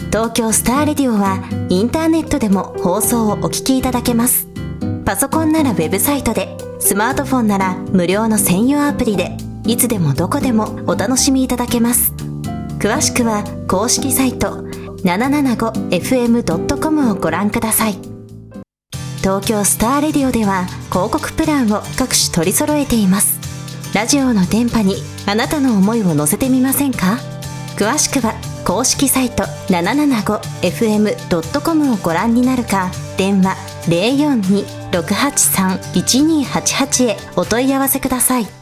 東京スターレディオはインターネットでも放送をお聞きいただけます。パソコンならウェブサイトで、スマートフォンなら無料の専用アプリで、いつでもどこでもお楽しみいただけます。詳しくは公式サイト 775fm.com をご覧ください。東京スターレディオでは広告プランを各種取り揃えています。ラジオの電波にあなたの思いを乗せてみませんか？詳しくは公式サイト 775fm.com をご覧になるか、電話 042-683-1288 へお問い合わせください。